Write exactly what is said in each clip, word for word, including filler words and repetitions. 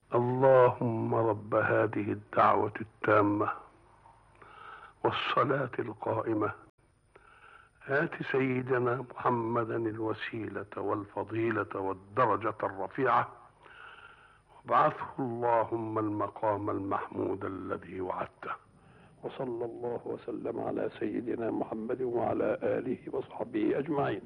اللهم رب هذه الدعوة التامة والصلاة القائمة، آت سيدنا محمدا الوسيلة والفضيلة والدرجة الرفيعة، وابعثه اللهم المقام المحمود الذي وعدته. وصلى الله وسلم على سيدنا محمد وعلى آله وصحبه أجمعين.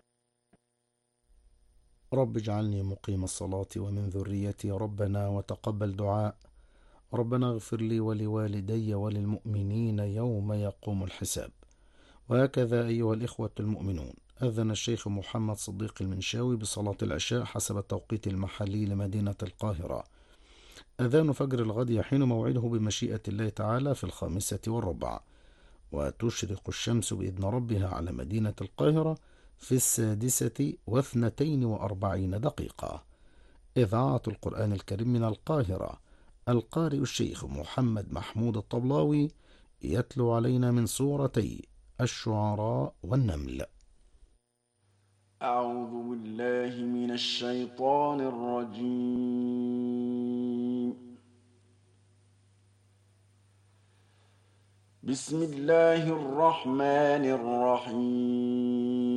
رب اجعلني مقيم الصلاة ومن ذريتي ربنا وتقبل دعاء. ربنا اغفر لي ولوالدي وللمؤمنين يوم يقوم الحساب. وهكذا أيها الإخوة المؤمنون، أذن الشيخ محمد صديق المنشاوي بصلاة العشاء حسب التوقيت المحلي لمدينة القاهرة. أذان فجر الغد يحين موعده بمشيئة الله تعالى في الخامسة والربع، وتشرق الشمس بإذن ربها على مدينة القاهرة في السادسة واثنتين وأربعين دقيقة. إذاعة القرآن الكريم من القاهرة، القارئ الشيخ محمد محمود الطبلاوي يتلو علينا من سورتي الشعراء والنمل. أعوذ بالله من الشيطان الرجيم. بسم الله الرحمن الرحيم.